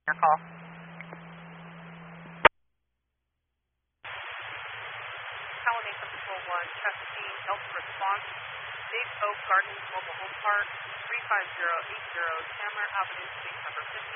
Your call. Calamasa Patrol 1, Chesapeake, Delta Response, Big Oak Gardens Mobile Home Park, 35080 Chandler Avenue, Suite number 50.